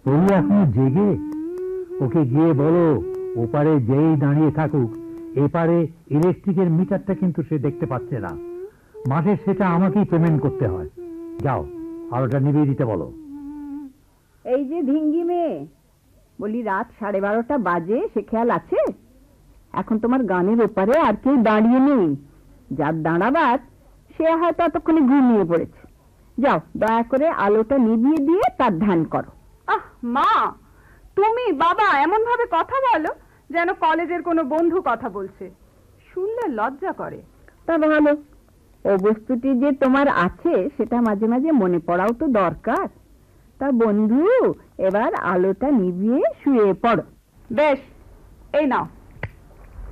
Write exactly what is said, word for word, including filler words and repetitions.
পড়ি এখন জেগে? ওকে গিয়ে বলো ওপারে যেই দাঁড়িয়ে থাকুক, এপারে ইলেকট্রিকের মিটারটা কিন্তু সে দেখতে পাচ্ছে না। মাসে সেটা আমাকেই পেমেন্ট করতে হয়। যাও, আলোটা নিভিয়ে দিতে বলো। এই যে ধিঙ্গি মেয়ে, বলি রাত সাড়ে বারোটা বাজে, সে খেয়াল আছে? এখন তোমার গানের ওপারে আর কেউ দাঁড়িয়ে নেই। যার দাঁড়াবার সে হয়তো এতক্ষণে ঘুমিয়ে পড়েছে। যাও, দয়া করে আলোটা নিভিয়ে দিয়ে তার ধ্যান করো। আহ মা, তুমি বাবা এমন ভাবে কথা বলো যেন কলেজের কোনো বন্ধু কথা বলছে। শুনলে লজ্জা করে। তা ভালো, ও বস্তুটি যে তোমার আছে সেটা মাঝে মাঝে মনে পড়াও তো দরকার। তা বন্ধু, এবার আলোটা নিভিয়ে শুয়ে পড়ো। বেশ, এই নাও।